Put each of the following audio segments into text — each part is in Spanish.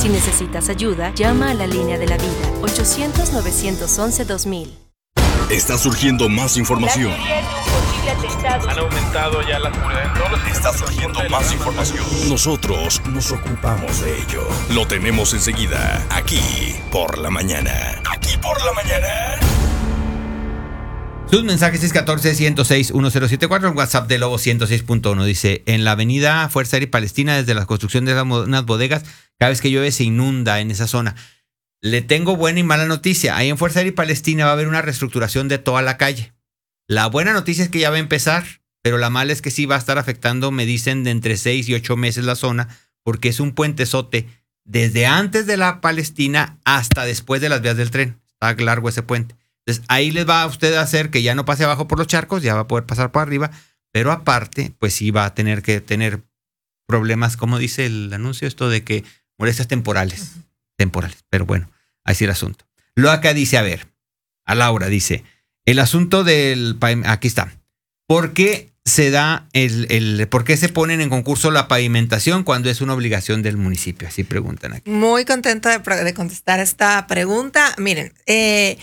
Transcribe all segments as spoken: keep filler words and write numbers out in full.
Si necesitas ayuda, llama a la línea de la vida, ochocientos, novecientos once, dos mil. Está surgiendo más información. Han aumentado ya la seguridad en todos los... Está surgiendo más información. Nosotros nos ocupamos de ello. Lo tenemos enseguida, aquí por la mañana. Aquí por la mañana. Sus mensajes seis uno cuatro, uno cero seis, uno cero siete cuatro, en WhatsApp de Lobo ciento seis punto uno. Dice, en la avenida Fuerza Aérea y Palestina, desde la construcción de unas bodegas, cada vez que llueve se inunda en esa zona. Le tengo buena y mala noticia. Ahí en Fuerza Aérea y Palestina va a haber una reestructuración de toda la calle. La buena noticia es que ya va a empezar, pero la mala es que sí va a estar afectando, me dicen, de entre seis y ocho meses la zona, porque es un puentezote desde antes de la Palestina hasta después de las vías del tren. Está largo ese puente. Entonces, ahí les va a usted a hacer que ya no pase abajo por los charcos, ya va a poder pasar por arriba, pero aparte, pues sí va a tener que tener problemas, como dice el anuncio, esto de que molestias temporales, uh-huh. temporales, pero bueno, así el asunto. Lo acá dice, a ver, a Laura dice, el asunto del, aquí está, ¿por qué se da el, el, por qué se ponen en concurso la pavimentación cuando es una obligación del municipio? Así preguntan aquí. Muy contenta de, de contestar esta pregunta. Miren, eh,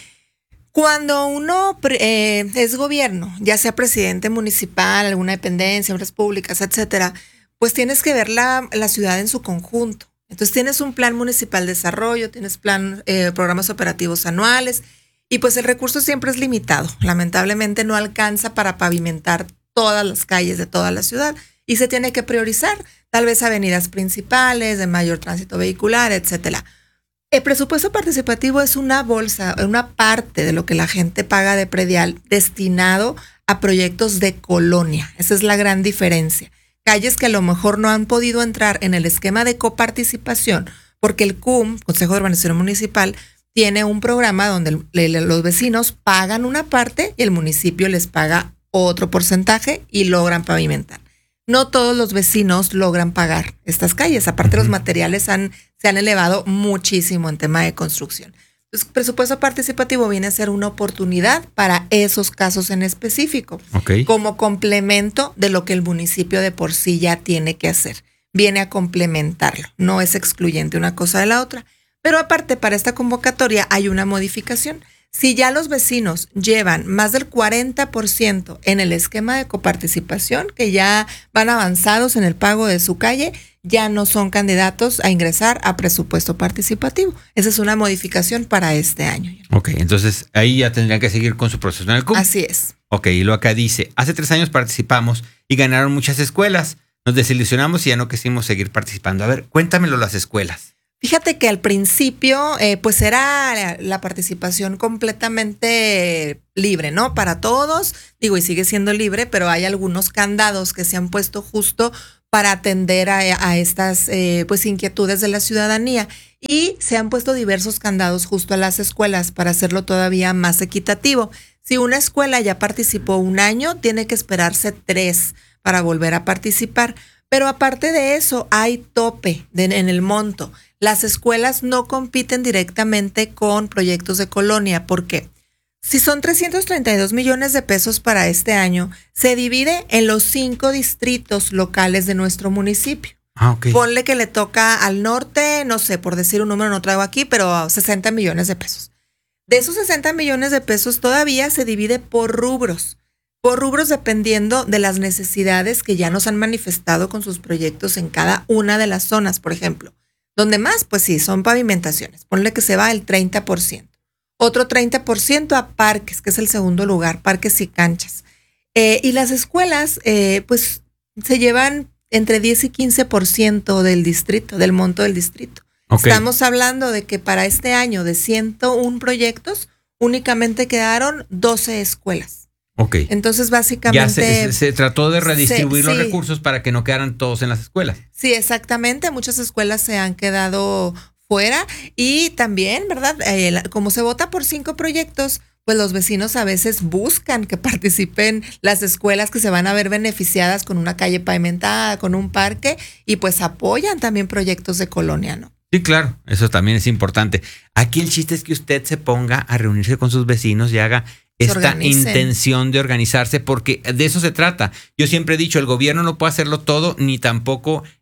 Cuando uno eh, es gobierno, ya sea presidente municipal, alguna dependencia, obras públicas, etcétera, pues tienes que ver la, la ciudad en su conjunto. Entonces tienes un plan municipal de desarrollo, tienes plan, eh, programas operativos anuales y pues el recurso siempre es limitado. Lamentablemente no alcanza para pavimentar todas las calles de toda la ciudad y se tiene que priorizar tal vez avenidas principales de mayor tránsito vehicular, etcétera. El presupuesto participativo es una bolsa, una parte de lo que la gente paga de predial destinado a proyectos de colonia. Esa es la gran diferencia. Calles que a lo mejor no han podido entrar en el esquema de coparticipación porque el C U M, Consejo de Urbanización Municipal, tiene un programa donde los vecinos pagan una parte y el municipio les paga otro porcentaje y logran pavimentar. No todos los vecinos logran pagar estas calles. Aparte, los materiales han, se han elevado muchísimo en tema de construcción. Entonces, presupuesto participativo viene a ser una oportunidad para esos casos en específico, okay, como complemento de lo que el municipio de por sí ya tiene que hacer. Viene a complementarlo, no es excluyente una cosa de la otra. Pero aparte, para esta convocatoria hay una modificación. Si ya los vecinos llevan más del cuarenta por ciento en el esquema de coparticipación, que ya van avanzados en el pago de su calle, ya no son candidatos a ingresar a presupuesto participativo. Esa es una modificación para este año. Ok, entonces ahí ya tendrían que seguir con su proceso en el C U M. Así es. Ok, y lo acá dice, hace tres años participamos y ganaron muchas escuelas. Nos desilusionamos y ya no quisimos seguir participando. A ver, cuéntamelo las escuelas. Fíjate que al principio, eh, pues era la, la participación completamente libre, ¿no? Para todos, digo, y sigue siendo libre, pero hay algunos candados que se han puesto justo para atender a, a estas eh, pues inquietudes de la ciudadanía. Y se han puesto diversos candados justo a las escuelas para hacerlo todavía más equitativo. Si una escuela ya participó un año, tiene que esperarse tres para volver a participar. Pero aparte de eso, hay tope de, en el monto. Las escuelas no compiten directamente con proyectos de colonia. ¿Por qué? Si son trescientos treinta y dos millones de pesos para este año, se divide en los cinco distritos locales de nuestro municipio. Ah, okay. Ponle que le toca al norte, no sé, por decir un número no traigo aquí, pero sesenta millones de pesos. De esos sesenta millones de pesos todavía se divide por rubros. Por rubros dependiendo de las necesidades que ya nos han manifestado con sus proyectos en cada una de las zonas, por ejemplo. Donde más, pues sí, son pavimentaciones. Ponle que se va el treinta por ciento. Otro treinta por ciento a parques, que es el segundo lugar, parques y canchas. Eh, y las escuelas, eh, pues se llevan entre diez y quince por ciento del distrito, del monto del distrito. Okay. Estamos hablando de que para este año de ciento uno proyectos, únicamente quedaron doce escuelas. Ok. Entonces, básicamente... Ya se, se, se trató de redistribuir se, los sí. recursos para que no quedaran todos en las escuelas. Sí, exactamente. Muchas escuelas se han quedado fuera y también, ¿verdad? Eh, como se vota por cinco proyectos, pues los vecinos a veces buscan que participen las escuelas que se van a ver beneficiadas con una calle pavimentada, con un parque y pues apoyan también proyectos de colonia, ¿no? Sí, claro. Eso también es importante. Aquí el chiste es que usted se ponga a reunirse con sus vecinos y haga esta intención de organizarse, porque de eso se trata. Yo siempre he dicho, el gobierno no puede hacerlo todo, ni tampoco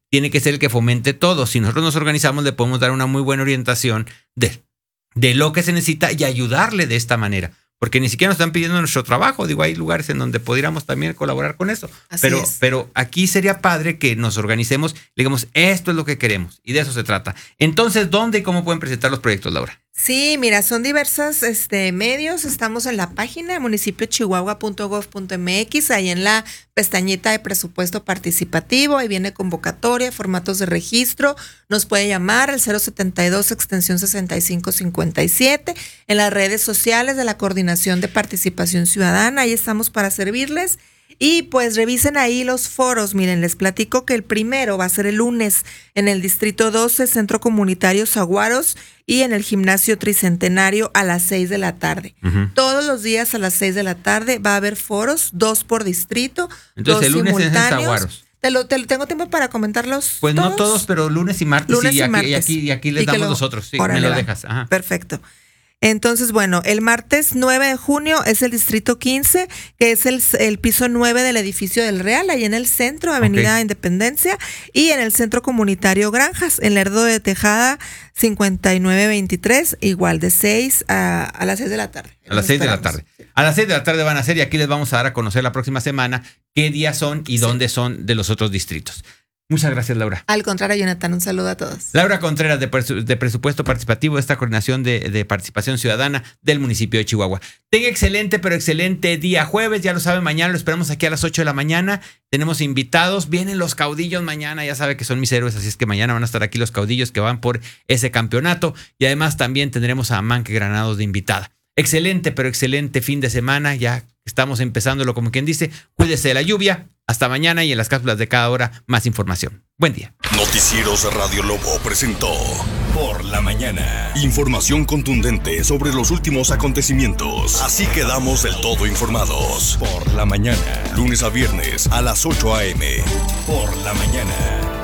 tiene que ser el que fomente todo. Si nosotros nos organizamos, le podemos dar una muy buena orientación de, de lo que se necesita y ayudarle de esta manera. Porque ni siquiera nos están pidiendo nuestro trabajo. Digo, hay lugares en donde pudiéramos también colaborar con eso. Así pero, es. pero aquí sería padre que nos organicemos, digamos, esto es lo que queremos. Y de eso se trata. Entonces, ¿dónde y cómo pueden presentar los proyectos, Laura? Sí, mira, son diversos este, medios. Estamos en la página municipio chihuahua punto gov punto m x, ahí en la pestañita de presupuesto participativo, ahí viene convocatoria, formatos de registro. Nos puede llamar al cero setenta y dos extensión sesenta y cinco cincuenta y siete, en las redes sociales de la Coordinación de Participación Ciudadana, ahí estamos para servirles. Y pues revisen ahí los foros. Miren, les platico que el primero va a ser el lunes en el Distrito doce, Centro Comunitario Zaguaros, y en el Gimnasio Tricentenario a las seis de la tarde. Uh-huh. Todos los días a las seis de la tarde va a haber foros, dos por distrito, entonces, dos el lunes simultáneos. Es en Zaguaros. ¿Te lo, te lo tengo tiempo para comentarlos? Pues todos? No todos, pero lunes y martes. Lunes sí, y, y, aquí, martes. y aquí, y aquí les y damos lo, los otros. Sí, órale, me lo va. dejas. Ajá. Perfecto. Entonces, bueno, el martes nueve de junio es el Distrito quince, que es el, el piso nueve del edificio del Real, ahí en el centro, Avenida okay. Independencia, y en el Centro Comunitario Granjas, en Lerdo de Tejada cincuenta y nueve veintitrés, igual de seis a, a las seis de la tarde. A las seis de la tarde. A las seis de la tarde van a ser, y aquí les vamos a dar a conocer la próxima semana qué días son y sí. dónde son de los otros distritos. Muchas gracias, Laura. Al contrario, Jonathan, un saludo a todos. Laura Contreras, de, presu- de Presupuesto Participativo, esta coordinación de, de participación ciudadana del municipio de Chihuahua. Tenga excelente, pero excelente día jueves. Ya lo saben, mañana lo esperamos aquí a las ocho de la mañana. Tenemos invitados. Vienen los caudillos mañana. Ya sabe que son mis héroes, así es que mañana van a estar aquí los caudillos que van por ese campeonato. Y además también tendremos a Manque Granados de invitada. Excelente, pero excelente fin de semana. Ya estamos empezándolo, como quien dice. Cuídese de la lluvia. Hasta mañana, y en las cápsulas de cada hora más información. Buen día. Noticieros Radio Lobo presentó Por la Mañana. Información contundente sobre los últimos acontecimientos. Así quedamos del todo informados. Por la Mañana. Lunes a viernes a las ocho a.m. Por la Mañana.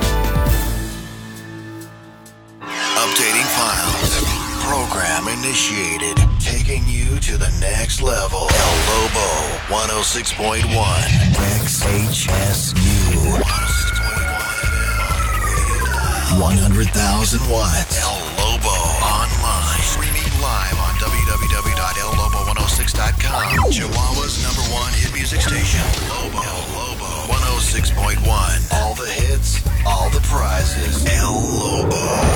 Updating files. Program initiated. Taking you to the next level. El Lobo one oh six point one. X H S U. one hundred thousand watts.